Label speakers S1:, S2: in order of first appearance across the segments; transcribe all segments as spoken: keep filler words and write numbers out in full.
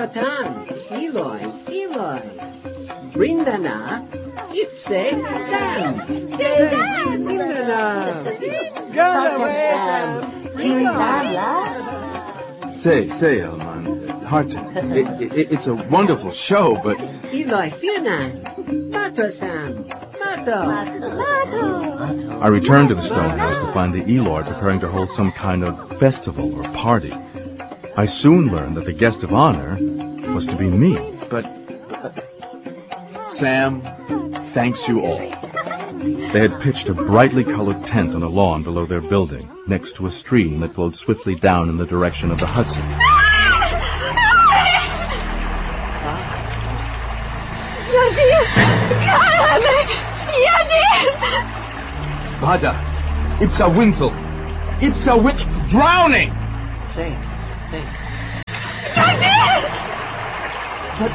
S1: Hatan, Eloy, Eloy. Brindana, Ipse, Sam.
S2: Say Sam.
S1: Brindana.
S3: Go away, Sam.
S4: Say, say, Elman. Harton, it, it, it's a wonderful show, but...
S1: Eloy, Fionan. Mato, Sam. Mato.
S4: I returned to the stone house to find the Eloy preparing to hold some kind of festival or party. I soon learned that the guest of honor was to be me. But, uh, Sam, thanks you all. They had pitched a brightly colored tent on a lawn below their building, next to a stream that flowed swiftly down in the direction of the Hudson. Bada, it's a wintle. It's a wit drowning.
S1: Say, say.
S4: But...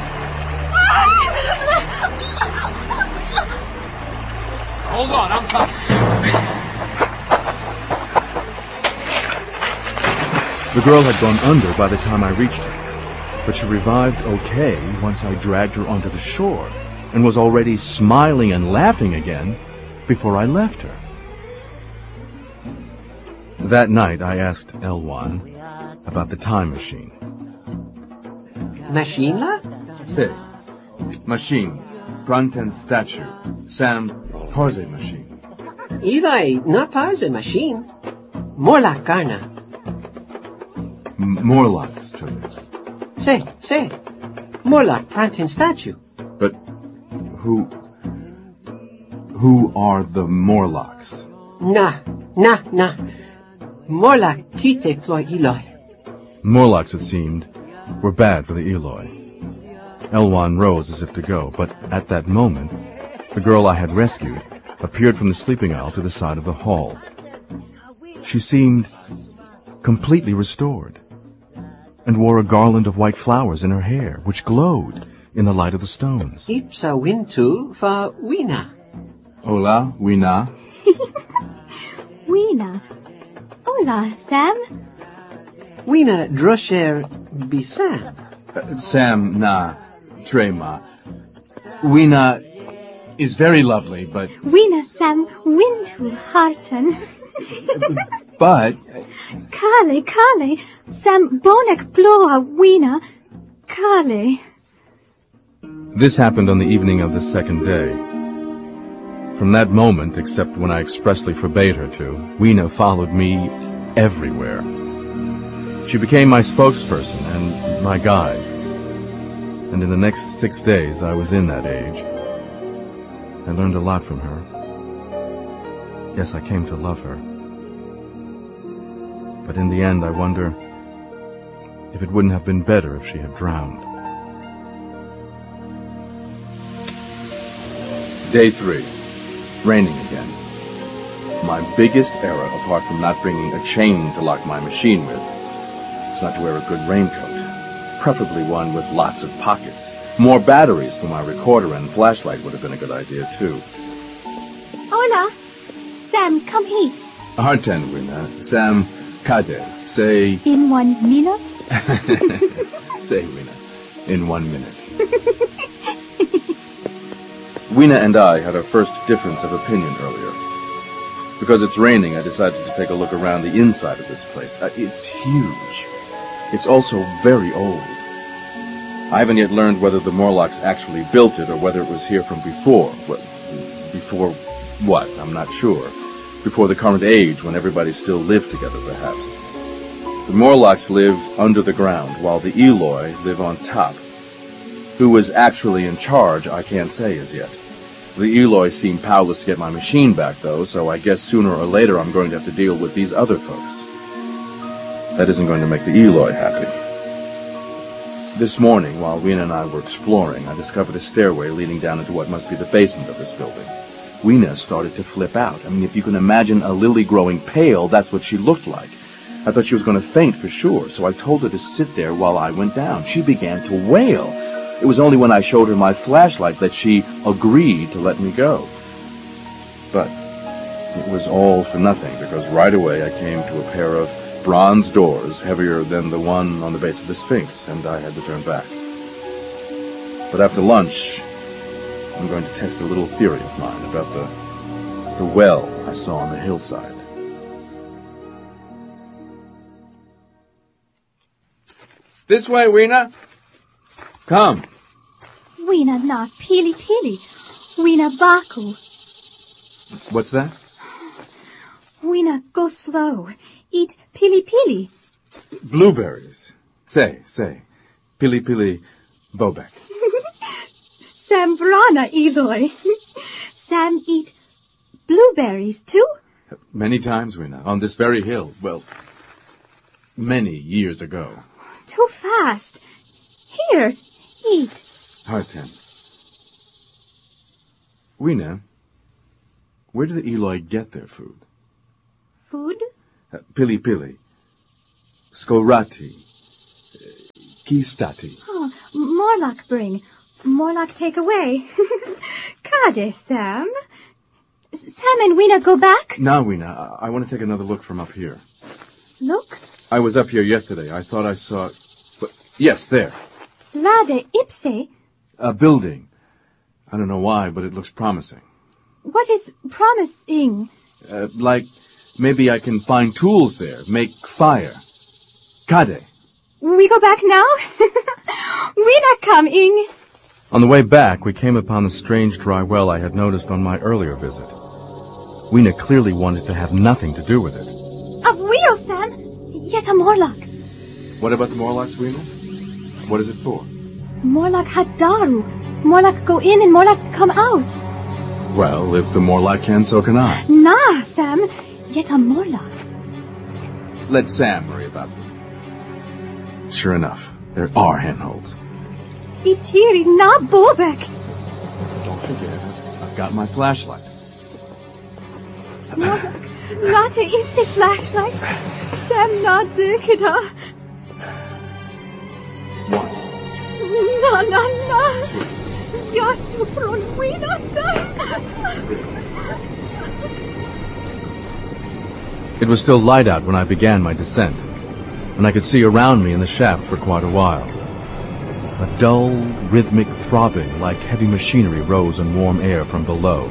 S4: Hold on, I'm coming. The girl had gone under by the time I reached her, but she revived okay once I dragged her onto the shore and was already smiling and laughing again before I left her. That night I asked Elwan about the time machine.
S1: Machine la?
S4: Say, machine, front-end statue, Sam, parse machine.
S1: Eloy, not parse machine. More like Karna.
S4: M- Morlocks to me.
S1: Say, say. More like plantain statue.
S4: But who... who are the Morlocks?
S1: Nah, nah, nah. More like Tite ploy Eloy.
S4: Morlocks, it seemed, were bad for the Eloy. Elwan rose as if to go, but at that moment, the girl I had rescued appeared from the sleeping aisle to the side of the hall. She seemed completely restored, and wore a garland of white flowers in her hair, which glowed in the light of the stones.
S1: Ipsa wintu fa Wina.
S4: Hola, Wina.
S2: Wina. Hola, Sam.
S1: Wina drosher bisam.
S4: Uh, Sam, na, Trema. Wina is very lovely, but...
S2: Wina Sam Wintu Harton.
S4: But...
S2: Kale, Kale. Sam Bonek Ploa Wina. Kale.
S4: This happened on the evening of the second day. From that moment, except when I expressly forbade her to, Wina followed me everywhere. She became my spokesperson and my guide. And in the next six days, I was in that age. I learned a lot from her. Yes, I came to love her. But in the end, I wonder if it wouldn't have been better if she had drowned. Day three. Raining again. My biggest error, apart from not bringing a chain to lock my machine with, is not to wear a good raincoat. Preferably one with lots of pockets. More batteries for my recorder and flashlight would have been a good idea, too.
S2: Hola. Sam, come here.
S4: Harten, Wina. Sam, Kade. Say...
S2: In one minute?
S4: Say, Wina. In one minute. Wina and I had our first difference of opinion earlier. Because it's raining, I decided to take a look around the inside of this place. Uh, it's huge. It's also very old. I haven't yet learned whether the Morlocks actually built it or whether it was here from before. Well, before what? I'm not sure. Before the current age, when everybody still lived together, perhaps. The Morlocks live under the ground, while the Eloy live on top. Who was actually in charge, I can't say as yet. The Eloy seem powerless to get my machine back, though, so I guess sooner or later I'm going to have to deal with these other folks. That isn't going to make the Eloy happy. This morning, while Wina and I were exploring, I discovered a stairway leading down into what must be the basement of this building. Wina started to flip out. I mean, if you can imagine a lily growing pale, that's what she looked like. I thought she was going to faint for sure, so I told her to sit there while I went down. She began to wail. It was only when I showed her my flashlight that she agreed to let me go. But it was all for nothing, because right away I came to a pair of bronze doors heavier than the one on the base of the Sphinx, and I had to turn back. But after lunch, I'm going to test a little theory of mine about the, the well I saw on the hillside.
S3: This way, Weena. Come.
S2: Weena na pili pili. Weena baku.
S4: What's that?
S2: Weena go slow. Eat pili pili.
S4: Blueberries. Say, say. Pili pili bobek.
S2: Sam brana Eloy. Sam eat blueberries too?
S4: Many times, Weena, on this very hill. Well, many years ago.
S2: Too fast. Here, eat.
S4: Harten. Weena, where do the Eloy get their food?
S2: Food?
S4: Uh, pili pili. Skorati. Uh, kistati.
S2: Oh, Morlock bring. Morlock take away. Kade, Sam. Sam and Weena go back?
S4: Now, Weena, I, I want to take another look from up here.
S2: Look.
S4: I was up here yesterday. I thought I saw... But, yes, there.
S2: Lade ipse.
S4: A building. I don't know why, but it looks promising.
S2: What is promising?
S4: Uh, like, maybe I can find tools there, make fire. Kade.
S2: We go back now? Weena coming.
S4: On the way back, we came upon the strange dry well I had noticed on my earlier visit. Weena clearly wanted to have nothing to do with it.
S2: Of wheel, Sam. Yet a Morlock.
S4: What about the Morlocks, Weena? What is it for?
S2: Morlock had daru. Morlock go in and Morlock come out.
S4: Well, if the Morlock can, so can I.
S2: Nah, Sam. Yet a Morlock.
S4: Let Sam worry about them. Sure enough, there are handholds.
S2: Itiri na bobek.
S4: Don't forget, I've got my flashlight.
S2: Morlock. Late ipse flashlight. Sam na dukida.
S4: One.
S2: Na na na. Yastu from Weena, Sam.
S4: It was still light out when I began my descent, and I could see around me in the shaft for quite a while. A dull, rhythmic throbbing like heavy machinery rose in warm air from below.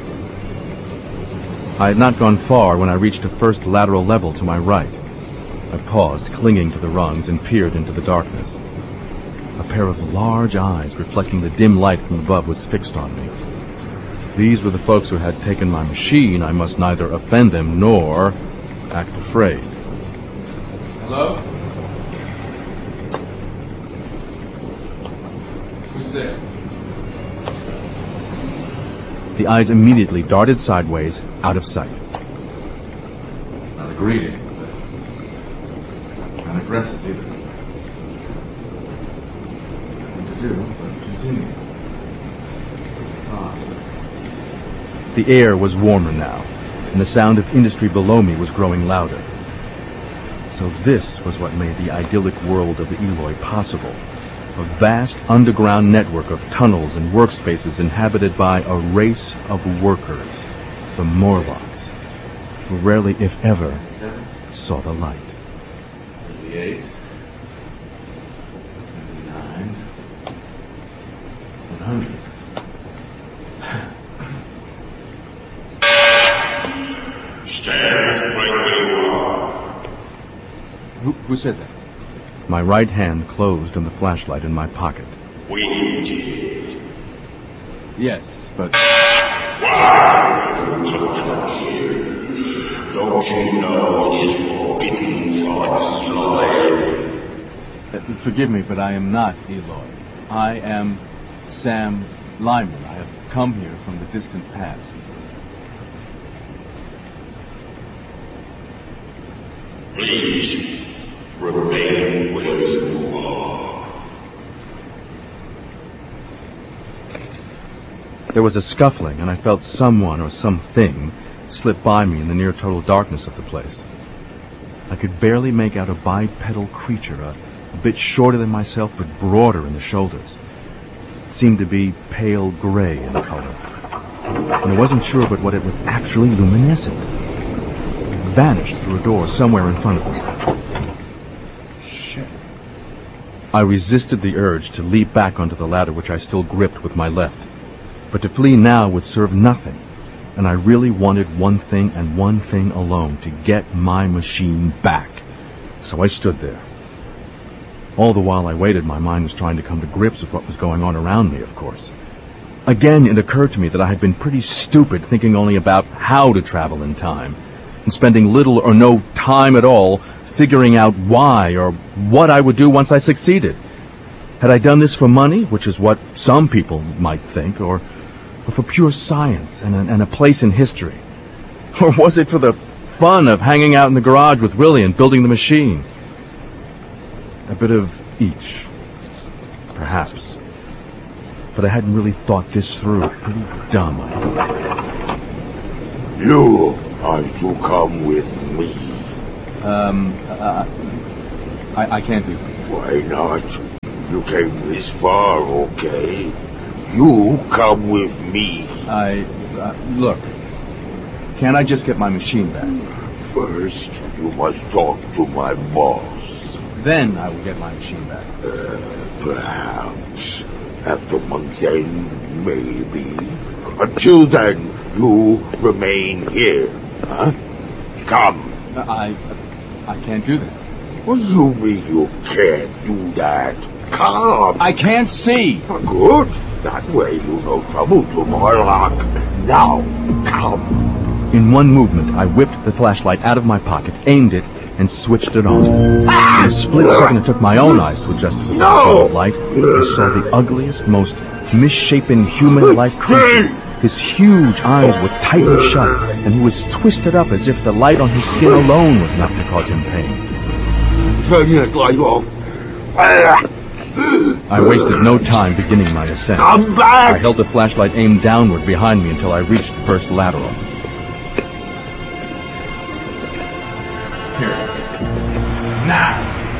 S4: I had not gone far when I reached a first lateral level to my right. I paused, clinging to the rungs, and peered into the darkness. A pair of large eyes reflecting the dim light from above was fixed on me. If these were the folks who had taken my machine, I must neither offend them nor act afraid.
S3: Hello? Who's there?
S4: The eyes immediately darted sideways, out of sight.
S3: Not a greeting, but not aggressive either. Nothing to do but continue. Fine.
S4: The air was warmer now, and the sound of industry below me was growing louder. So this was what made the idyllic world of the Eloy possible. A vast underground network of tunnels and workspaces inhabited by a race of workers, the Morlocks, who rarely, if ever, saw the light.
S3: eighty-eight. ninety-nine. one hundred.
S5: Stand right where you are.
S4: Who, who said that? My right hand closed on the flashlight in my pocket.
S5: We did.
S4: Yes, but...
S5: Why have you come down here? Don't you know it is forbidden for Eloy?
S4: Uh, forgive me, but I am not Eloy. I am Sam Lyman. I have come here from the distant past.
S5: Please, remain where you are.
S4: There was a scuffling, and I felt someone or something slip by me in the near-total darkness of the place. I could barely make out a bipedal creature, a, a bit shorter than myself, but broader in the shoulders. It seemed to be pale gray in color, and I wasn't sure but what it was actually luminescent. It vanished through a door somewhere in front of me.
S3: Shit.
S4: I resisted the urge to leap back onto the ladder which I still gripped with my left. But to flee now would serve nothing, and I really wanted one thing and one thing alone, to get my machine back. So I stood there. All the while I waited, my mind was trying to come to grips with what was going on around me, of course. Again, it occurred to me that I had been pretty stupid thinking only about how to travel in time, and spending little or no time at all figuring out why or what I would do once I succeeded. Had I done this for money, which is what some people might think, or, or for pure science and a, and a place in history? Or was it for the fun of hanging out in the garage with Willie and building the machine? A bit of each, perhaps. But I hadn't really thought this through. Pretty dumb, I thought.
S5: You are to come with me.
S4: Um, uh, I, I can't do that.
S5: Why not? You came this far, okay? You come with me.
S4: I, uh, look, can't I just get my machine back?
S5: First, you must talk to my boss.
S4: Then I will get my machine back.
S5: Uh, perhaps. After month end, maybe. Until then, you remain here. Huh? Come.
S4: Uh, I, I can't do that.
S5: What do you mean you can't do that? Come.
S4: I can't see.
S5: Good. That way you no trouble to Morlock. Now, come.
S4: In one movement, I whipped the flashlight out of my pocket, aimed it, and switched it on. In a split second, it took my own eyes to adjust to the
S5: No!
S4: of light. I saw the ugliest, most misshapen human-like creature. His huge eyes were tightly shut, and he was twisted up as if the light on his skin alone was enough to cause him pain.
S5: Turn that light off.
S4: I wasted no time beginning my ascent.
S5: Come
S4: I
S5: back!
S4: held the flashlight aimed downward behind me until I reached the first lateral.
S3: Here it is. Now!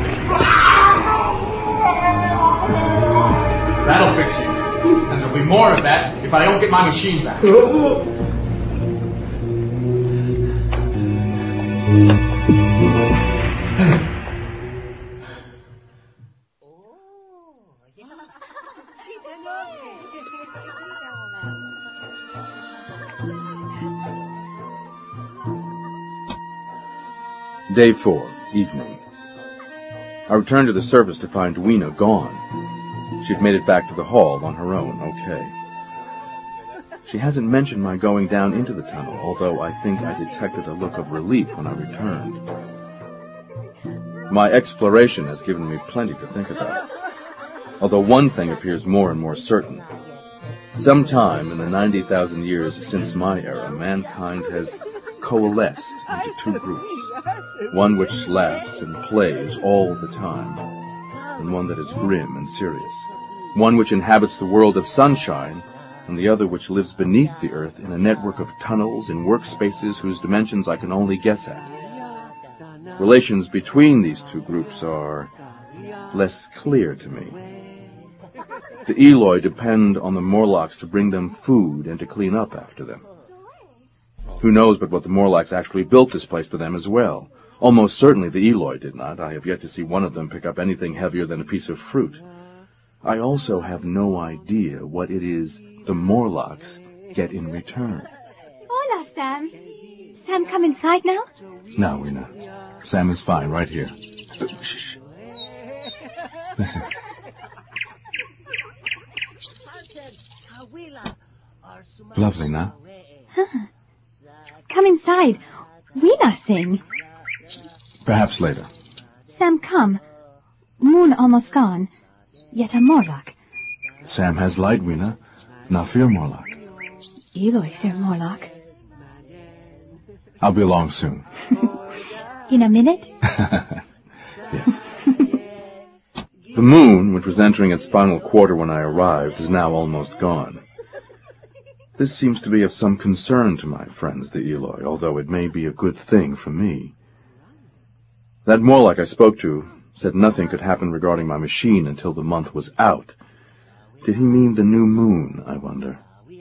S3: That'll fix you. And there'll be more of that if I don't get my machine back.
S4: Day four, evening. I returned to the surface to find Weena gone. She'd made it back to the hall on her own, okay. She hasn't mentioned my going down into the tunnel, although I think I detected a look of relief when I returned. My exploration has given me plenty to think about, although one thing appears more and more certain. Sometime in the ninety thousand years since my era, mankind has coalesced into two groups. One which laughs and plays all the time, and one that is grim and serious. One which inhabits the world of sunshine, and the other which lives beneath the earth in a network of tunnels and workspaces whose dimensions I can only guess at. Relations between these two groups are less clear to me. The Eloi depend on the Morlocks to bring them food and to clean up after them. Who knows but what the Morlocks actually built this place for them as well? Almost certainly the Eloi did not. I have yet to see one of them pick up anything heavier than a piece of fruit. I also have no idea what it is the Morlocks get in return.
S2: Hola, Sam. Sam, come inside now?
S4: No, Weena. Sam is fine, right here. Shh. Listen. Lovely, now.
S2: Huh. Come inside. Weena sing.
S4: Perhaps later.
S2: Sam, come. Moon almost gone. Yet a Morlock.
S4: Sam has light, Weena. Now fear Morlock.
S2: Eloi fear Morlock.
S4: I'll be along soon.
S2: In a minute?
S4: Yes. The moon, which was entering its final quarter when I arrived, is now almost gone. This seems to be of some concern to my friends, the Eloi, although it may be a good thing for me. That Morlock I spoke to said nothing could happen regarding my machine until the month was out. Did he mean the new moon, I wonder?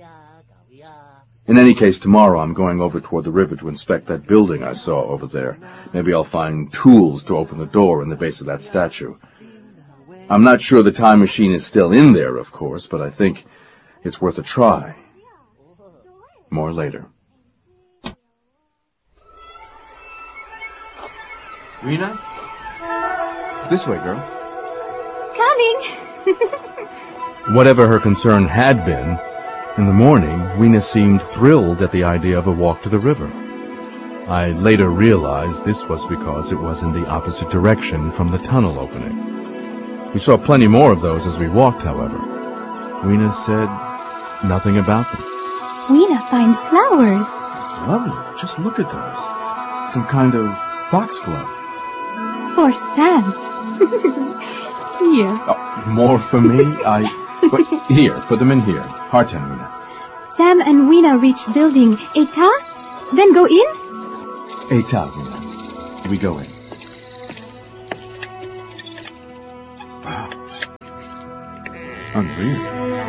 S4: In any case, tomorrow I'm going over toward the river to inspect that building I saw over there. Maybe I'll find tools to open the door in the base of that statue. I'm not sure the time machine is still in there, of course, but I think it's worth a try. More later. Rena? This way, girl.
S2: Coming.
S4: Whatever her concern had been, in the morning, Weena seemed thrilled at the idea of a walk to the river. I later realized this was because it was in the opposite direction from the tunnel opening. We saw plenty more of those as we walked, however. Weena said nothing about them.
S2: Weena find flowers.
S4: Lovely. Just look at those. Some kind of foxglove.
S2: For Sam. Here.
S4: Oh, more for me? I... But here, put them in here. Harten, Weena.
S2: Sam and Weena reach building Eta, then go in?
S4: Eta, Weena. We go in. Wow. Unreal.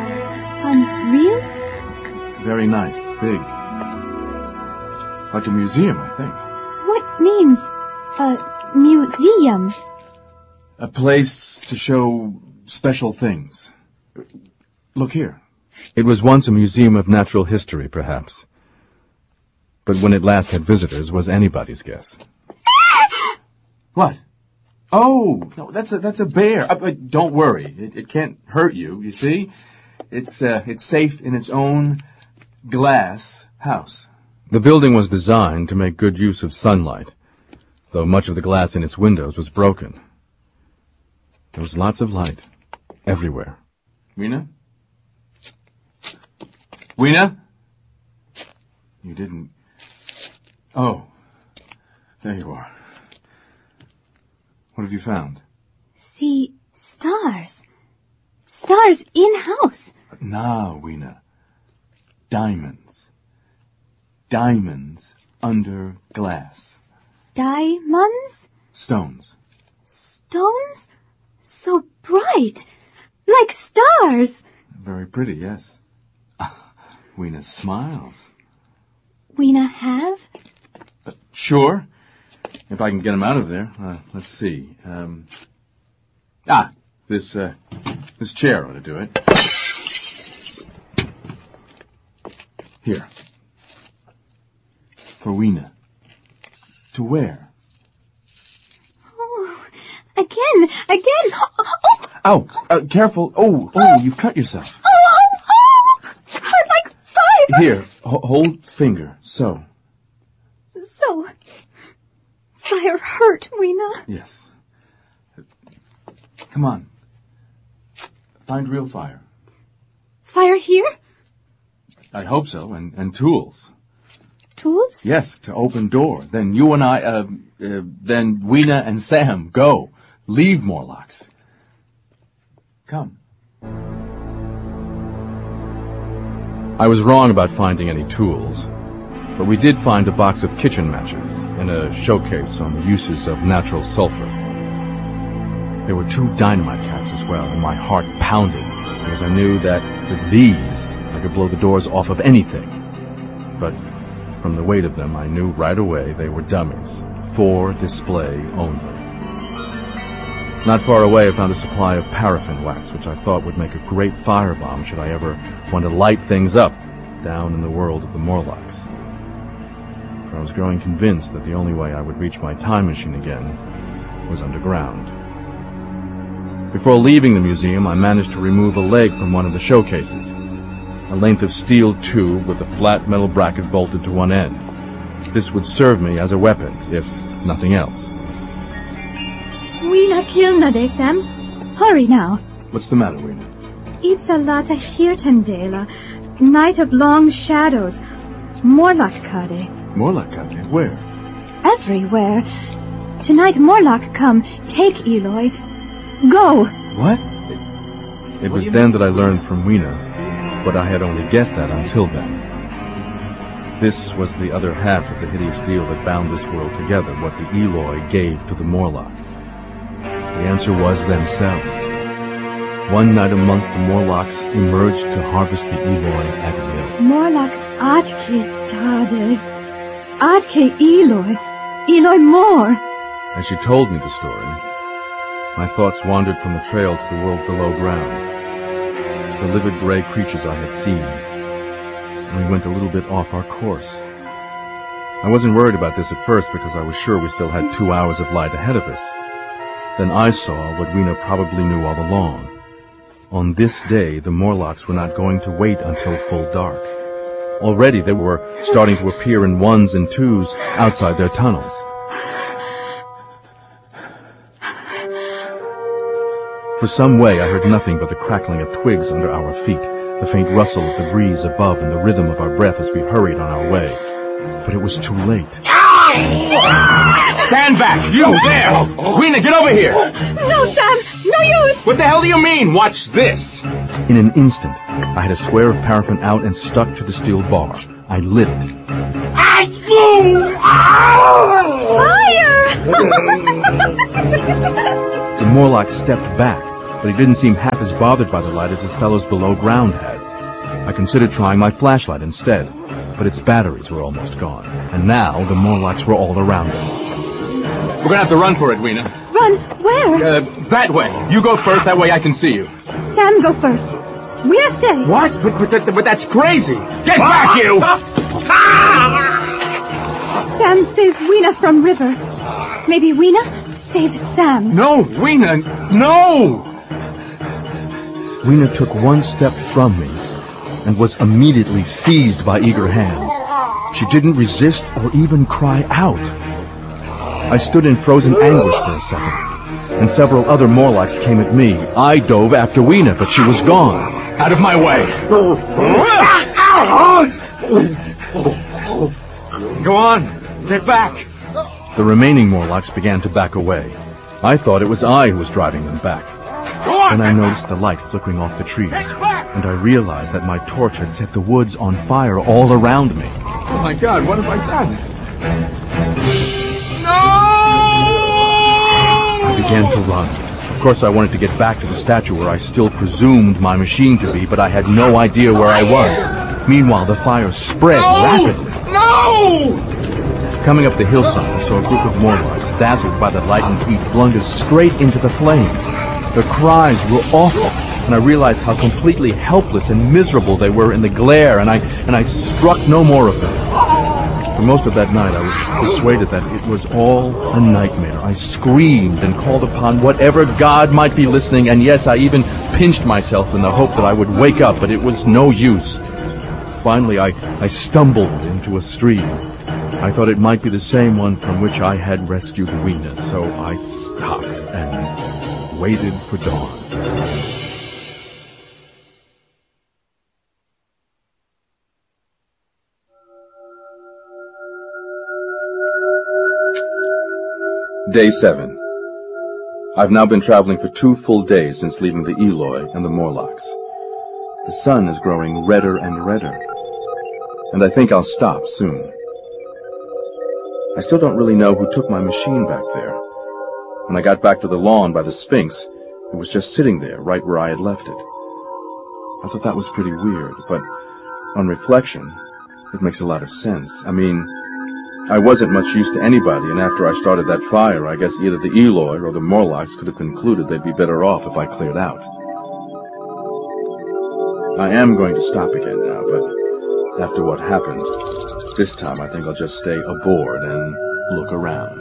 S2: Unreal?
S4: Very nice. Big. Like a museum, I think.
S2: What means a museum?
S4: A place to show special things. Look here. It was once a museum of natural history, perhaps. But when it last had visitors was anybody's guess. What? Oh, no, that's a that's a bear. Uh, but don't worry, it, it can't hurt you. You see, it's uh, it's safe in its own glass house. The building was designed to make good use of sunlight, though much of the glass in its windows was broken. There was lots of light everywhere. Weena? Weena? You didn't... Oh, there you are. What have you found?
S2: See stars. Stars in-house.
S4: Nah, Weena. Diamonds. Diamonds under glass.
S2: Diamonds?
S4: Stones.
S2: Stones? So bright. Like stars.
S4: Very pretty, yes. Weena smiles.
S2: Weena have?
S4: Uh, sure. If I can get him out of there. Uh, let's see. Um, ah, this, uh, this chair ought to do it. Here. For Weena. To wear.
S2: Oh, again, again. Oh, oh.
S4: Ow! Uh, careful. Oh, oh, you've cut yourself.
S2: Oh, oh, oh. Hurt like fire.
S4: Here, ho- hold finger. So.
S2: So. Fire hurt, Weena.
S4: Yes. Come on. Find real fire.
S2: Fire here?
S4: I hope so, and, and tools.
S2: Tools?
S4: Yes, to open door. Then you and I, uh, uh, then Weena and Sam, go. Leave Morlocks. Come. I was wrong about finding any tools, but we did find a box of kitchen matches and a showcase on the uses of natural sulfur. There were two dynamite caps as well, and my heart pounded because I knew that with these I could blow the doors off of anything. But from the weight of them, I knew right away they were dummies, for display only. Not far away, I found a supply of paraffin wax, which I thought would make a great firebomb should I ever want to light things up down in the world of the Morlocks. For I was growing convinced that the only way I would reach my time machine again was underground. Before leaving the museum, I managed to remove a leg from one of the showcases, a length of steel tube with a flat metal bracket bolted to one end. This would serve me as a weapon, if nothing else.
S2: Weena kilna de, Sam. Hurry now.
S4: What's the matter, Weena?
S2: Ipsalata Hirtendela, Night of Long Shadows, Morlock Kade.
S4: Morlock Kade? Where?
S2: Everywhere. Tonight Morlock come, take Eloy. Go!
S4: What? It, it was then that I learned from Weena what I had only guessed at until then. This was the other half of the hideous deal that bound this world together, what the Eloy gave to the Morlock. The answer was themselves. One night a month, the Morlocks emerged to harvest the Eloy at will.
S2: Morlock Atke Tade. Atke Eloy. Eloy more.
S4: As she told me the story, My thoughts wandered from the trail to the world below ground, to the livid gray creatures I had seen, and we went a little bit off our course. I wasn't worried about this at first because I was sure we still had two hours of light ahead of us. Then I saw what Weena probably knew all along. On this day, the Morlocks were not going to wait until full dark. Already they were starting to appear in ones and twos outside their tunnels. For some way I heard nothing but the crackling of twigs under our feet, the faint rustle of the breeze above, and the rhythm of our breath as we hurried on our way. But it was too late.
S3: Stand back! You, there! Weena, get over here!
S2: No, Sam! No use!
S3: What the hell do you mean? Watch this!
S4: In an instant, I had a square of paraffin out and stuck to the steel bar. I lit it.
S2: Fire!
S4: The Morlock stepped back, but he didn't seem half as bothered by the light as his fellows below ground had. I considered trying my flashlight instead, but its batteries were almost gone, and now the Morlocks were all around us.
S3: We're gonna have to run for it, Weena.
S2: Run? Where?
S3: Uh, that way. You go first, that way I can see you.
S2: Sam, go first. Weena, stay.
S3: What? But, but, that, but that's crazy! Get back, you!
S2: Sam, save Weena from River. Maybe Weena saves Sam.
S3: No, Weena, no!
S4: Weena took one step from me and was immediately seized by eager hands. She didn't resist or even cry out. I stood in frozen anguish for a second, and several other Morlocks came at me. I dove after Weena, but she was gone.
S3: Out of my way! Go on, get back!
S4: The remaining Morlocks began to back away. I thought it was I who was driving them back. Then I noticed the light flickering off the trees, and I realized that my torch had set the woods on fire all around me.
S3: Oh my God, what have I done? No!
S4: I began to run. Of course, I wanted to get back to the statue where I still presumed my machine to be, but I had no idea where I was. Meanwhile, the fire spread
S3: No!
S4: rapidly.
S3: No!
S4: Coming up the hillside, I saw a group of Morlocks, dazzled by the light and heat, plunged straight into the flames. Their cries were awful, and I realized how completely helpless and miserable they were in the glare, and I and I struck no more of them. For most of that night, I was persuaded that it was all a nightmare. I screamed and called upon whatever God might be listening, and yes, I even pinched myself in the hope that I would wake up, but it was no use. Finally, I, I stumbled into a stream. I thought it might be the same one from which I had rescued Weena, so I stopped and waited for dawn. Day seven. I've now been traveling for two full days since leaving the Eloy and the Morlocks. The sun is growing redder and redder, and I think I'll stop soon. I still don't really know who took my machine back there. When I got back to the lawn by the Sphinx, it was just sitting there, right where I had left it. I thought that was pretty weird, but on reflection, it makes a lot of sense. I mean, I wasn't much use to anybody, and after I started that fire, I guess either the Eloy or the Morlocks could have concluded they'd be better off if I cleared out. I am going to stop again now, but after what happened, this time I think I'll just stay aboard and look around.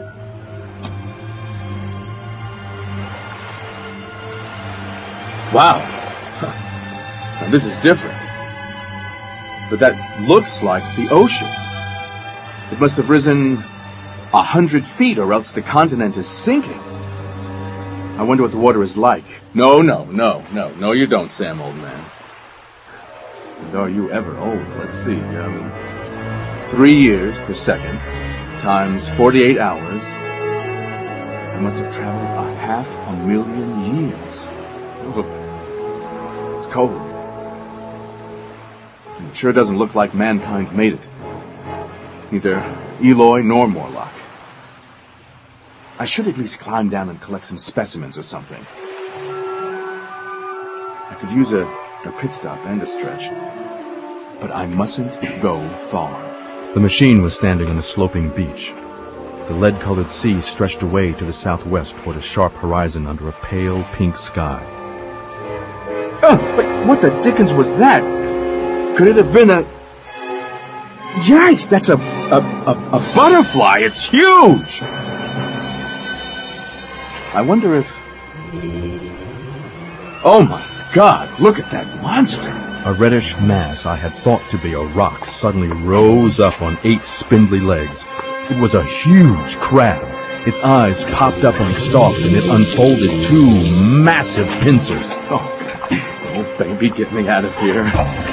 S4: Wow. Now, this is different. But that looks like the ocean. It must have risen a hundred feet, or else the continent is sinking. I wonder what the water is like. No, no, no, no, no, you don't, Sam, old man. And are you ever old? Let's see. Um, three years per second times forty-eight hours. I must have traveled a half a million years. Oh, it's cold. And it sure doesn't look like mankind made it. Neither Eloy nor Morlock. I should at least climb down and collect some specimens or something. I could use a, a pit stop and a stretch. But I mustn't go far. The machine was standing on a sloping beach. The lead-colored sea stretched away to the southwest toward a sharp horizon under a pale pink sky. Oh, but what the dickens was that? Could it have been a... Yikes, that's a, a, a, a butterfly. It's huge! I wonder if... Oh my God, look at that monster! A reddish mass I had thought to be a rock suddenly rose up on eight spindly legs. It was a huge crab. Its eyes popped up on stalks and it unfolded two massive pincers. Oh, God. Oh, baby, get me out of here.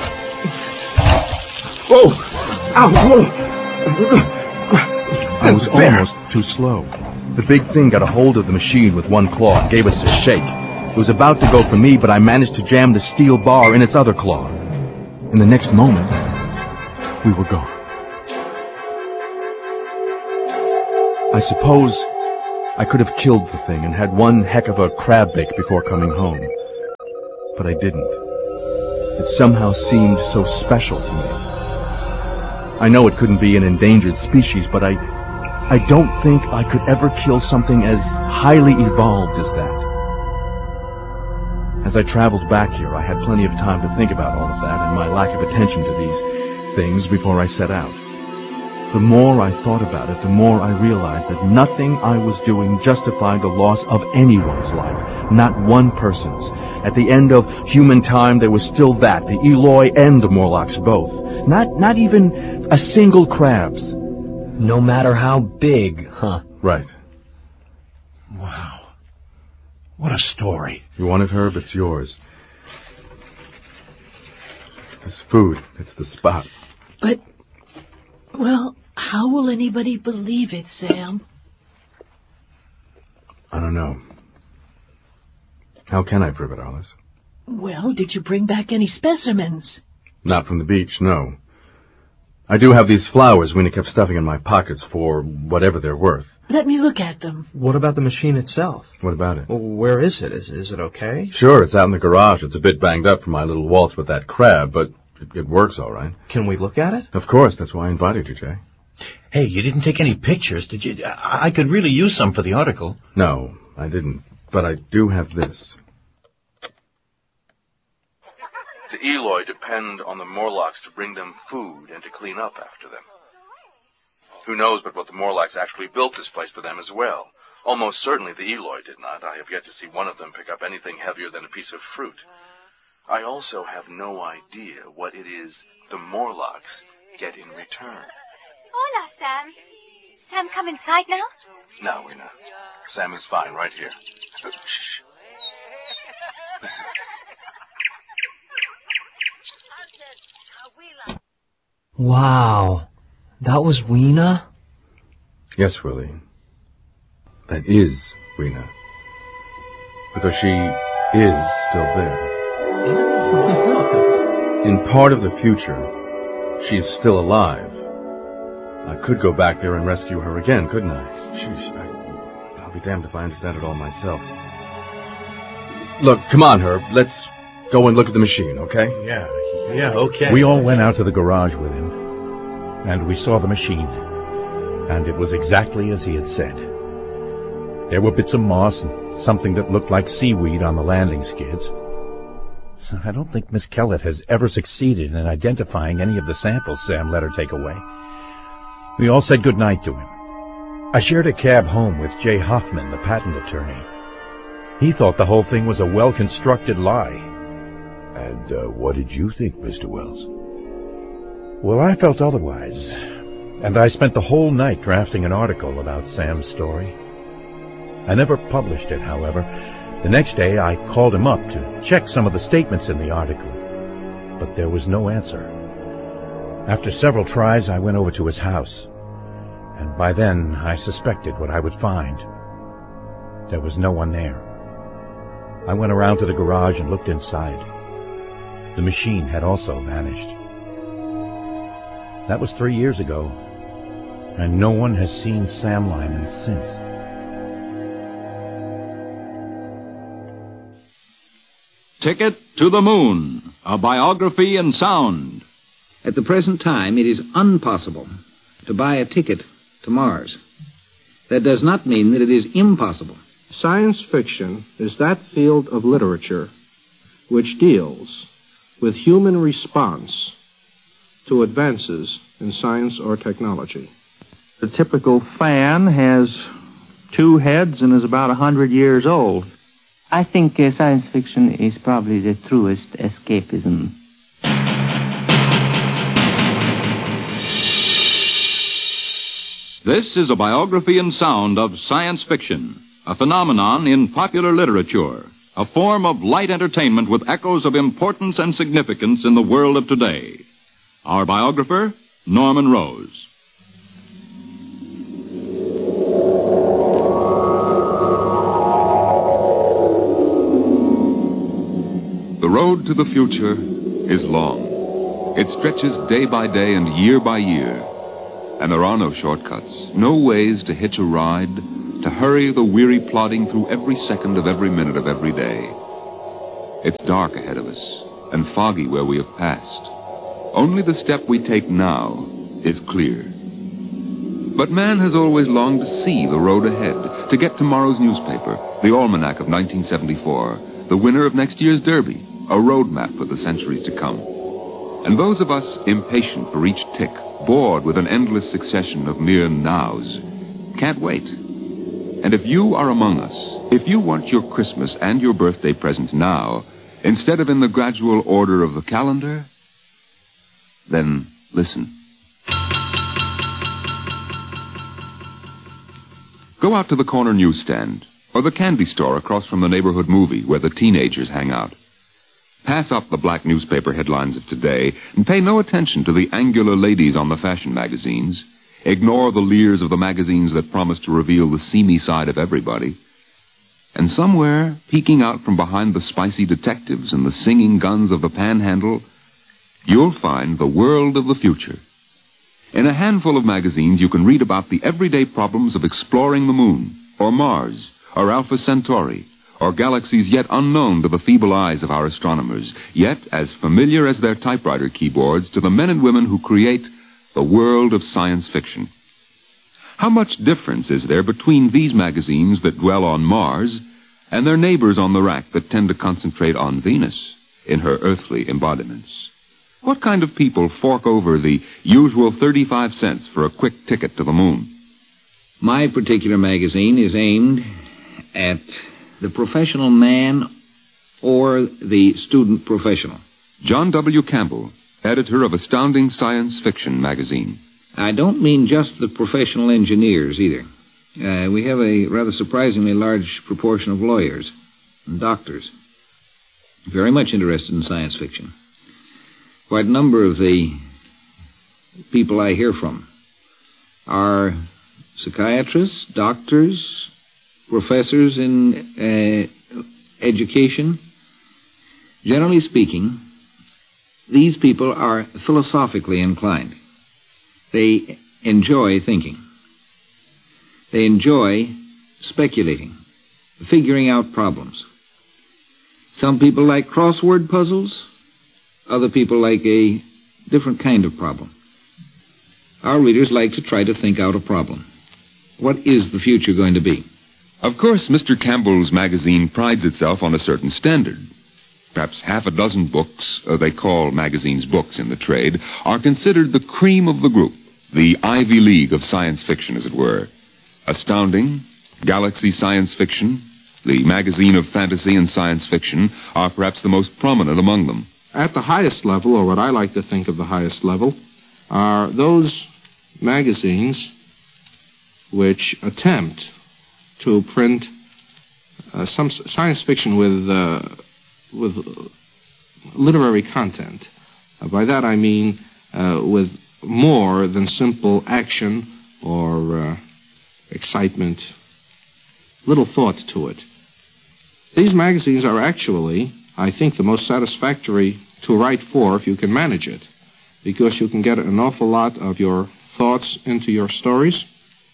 S4: Whoa! Ow! Whoa! I was almost too slow. The big thing got a hold of the machine with one claw and gave us a shake. It was about to go for me, but I managed to jam the steel bar in its other claw. In the next moment, we were gone. I suppose I could have killed the thing and had one heck of a crab bake before coming home. But I didn't. It somehow seemed so special to me. I know it couldn't be an endangered species, but I, I don't think I could ever kill something as highly evolved as that. As I traveled back here, I had plenty of time to think about all of that and my lack of attention to these things before I set out. The more I thought about it, the more I realized that nothing I was doing justified the loss of anyone's life, not one person's. At the end of human time, there was still that, the Eloi and the Morlocks both. Not, not even a single crab's.
S6: No matter how big, huh?
S4: Right.
S5: Wow. What a story.
S4: You want it, Herb? It's yours. This food, it's the spot.
S7: But, well, how will anybody believe it, Sam?
S4: I don't know. How can I prove it, Alice?
S7: Well, did you bring back any specimens?
S4: Not from the beach, no. I do have these flowers Weena kept stuffing in my pockets for whatever they're worth.
S7: Let me look at them.
S8: What about the machine itself?
S4: What about it?
S8: Well, where is it? Is, is it okay?
S4: Sure, it's out in the garage. It's a bit banged up from my little waltz with that crab, but it, it works all right.
S8: Can we look at it?
S4: Of course, that's why I invited you, Jay.
S5: Hey, you didn't take any pictures, did you? I, I could really use some for the article.
S4: No, I didn't. But I do have this. The Eloi depend on the Morlocks to bring them food and to clean up after them. Who knows but what the Morlocks actually built this place for them as well. Almost certainly the Eloi did not. I have yet to see one of them pick up anything heavier than a piece of fruit. I also have no idea what it is the Morlocks get in return.
S9: Hola, Sam. Sam, come inside now?
S4: No, Weena. Sam is fine right here. Shh. Listen.
S6: Wow. That was Weena?
S4: Yes, Willie. That is Weena. Because she is still there. In part of the future, she is still alive. I could go back there and rescue her again, couldn't I? Sheesh, I, I'll be damned if I understand it all myself. Look, come on, Herb. Let's go and look at the machine, okay?
S5: Yeah, yeah, okay.
S10: We all went out to the garage with him, and we saw the machine. And it was exactly as he had said. There were bits of moss and something that looked like seaweed on the landing skids. I don't think Miss Kellett has ever succeeded in identifying any of the samples Sam let her take away. We all said good night to him. I shared a cab home with Jay Hoffman, the patent attorney. He thought the whole thing was a well-constructed lie.
S11: And uh, what did you think, Mister Wells?
S10: Well, I felt otherwise. And I spent the whole night drafting an article about Sam's story. I never published it, however. The next day, I called him up to check some of the statements in the article. But there was no answer. After several tries, I went over to his house. And by then, I suspected what I would find. There was no one there. I went around to the garage and looked inside. The machine had also vanished. That was three years ago, and no one has seen Sam Lyman since.
S12: Ticket to the Moon, a biography in sound.
S13: At the present time, it is impossible to buy a ticket to Mars. That does not mean that it is impossible.
S14: Science fiction is that field of literature which deals with human response to advances in science or technology.
S15: The typical fan has two heads and is about a hundred years old.
S16: I think uh, science fiction is probably the truest escapism.
S12: This is a biography in sound of science fiction, a phenomenon in popular literature, a form of light entertainment with echoes of importance and significance in the world of today. Our biographer, Norman Rose. The road to the future is long. It stretches day by day and year by year. And there are no shortcuts, no ways to hitch a ride, to hurry the weary plodding through every second of every minute of every day. It's dark ahead of us, and foggy where we have passed. Only the step we take now is clear. But man has always longed to see the road ahead, to get tomorrow's newspaper, the Almanac of nineteen seventy-four, the winner of next year's Derby, a road map for the centuries to come. And those of us impatient for each tick, bored with an endless succession of mere nows, can't wait. And if you are among us, if you want your Christmas and your birthday presents now, instead of in the gradual order of the calendar, then listen. Go out to the corner newsstand, or the candy store across from the neighborhood movie where the teenagers hang out. Pass up the black newspaper headlines of today and pay no attention to the angular ladies on the fashion magazines. Ignore the leers of the magazines that promise to reveal the seamy side of everybody. And somewhere, peeking out from behind the spicy detectives and the singing guns of the panhandle, you'll find the world of the future. In a handful of magazines, you can read about the everyday problems of exploring the moon, or Mars, or Alpha Centauri, or galaxies yet unknown to the feeble eyes of our astronomers, yet as familiar as their typewriter keyboards to the men and women who create the world of science fiction. How much difference is there between these magazines that dwell on Mars and their neighbors on the rack that tend to concentrate on Venus in her earthly embodiments? What kind of people fork over the usual thirty-five cents for a quick ticket to the moon?
S13: My particular magazine is aimed at the professional man or the student professional.
S12: John W. Campbell, editor of Astounding Science Fiction magazine.
S13: I don't mean just the professional engineers, either. Uh, we have a rather surprisingly large proportion of lawyers and doctors, very much interested in science fiction. Quite a number of the people I hear from are psychiatrists, doctors, professors in uh, education. Generally speaking, these people are philosophically inclined. They enjoy thinking. They enjoy speculating, figuring out problems. Some people like crossword puzzles. Other people like a different kind of problem. Our readers like to try to think out a problem. What is the future going to be?
S12: Of course, Mister Campbell's magazine prides itself on a certain standard. Perhaps half a dozen books, uh, they call magazines books in the trade, are considered the cream of the group, the Ivy League of science fiction, as it were. Astounding, Galaxy Science Fiction, the magazine of fantasy and science fiction, are perhaps the most prominent among them.
S14: At the highest level, or what I like to think of the highest level, are those magazines which attempt to print uh, some science fiction with uh, with literary content. Uh, by that I mean uh, with more than simple action or uh, excitement, little thought to it. These magazines are actually, I think, the most satisfactory to write for if you can manage it, because you can get an awful lot of your thoughts into your stories,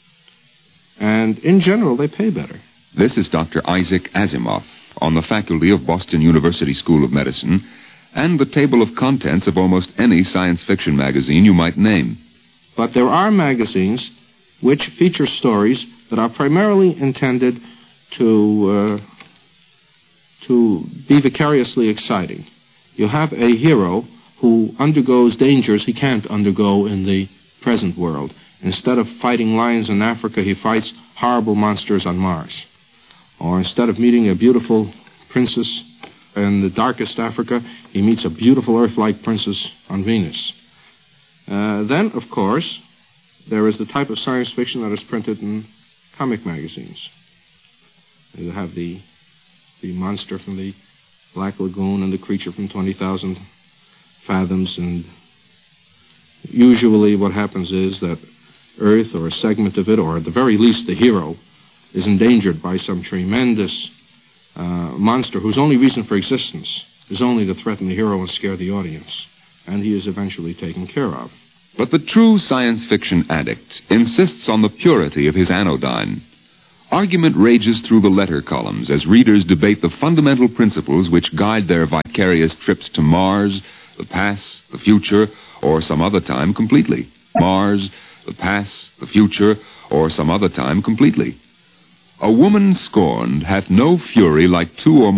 S14: and in general, they pay better.
S12: This is Doctor Isaac Asimov on the faculty of Boston University School of Medicine and the table of contents of almost any science fiction magazine you might name.
S14: But there are magazines which feature stories that are primarily intended to uh, to be vicariously exciting. You have a hero who undergoes dangers he can't undergo in the present world. Instead of fighting lions in Africa, he fights horrible monsters on Mars. Or instead of meeting a beautiful princess in the darkest Africa, he meets a beautiful Earth-like princess on Venus. Uh, then, of course, there is the type of science fiction that is printed in comic magazines. You have the the monster from the Black Lagoon and the creature from twenty thousand fathoms, and usually what happens is that Earth, or a segment of it, or at the very least the hero, is endangered by some tremendous uh, monster whose only reason for existence is only to threaten the hero and scare the audience, and he is eventually taken care of.
S12: But the true science fiction addict insists on the purity of his anodyne. Argument rages through the letter columns as readers debate the fundamental principles which guide their vicarious trips to Mars, the past, the future, or some other time completely. Mars, the past, the future, or some other time completely. A woman scorned hath no fury like two or more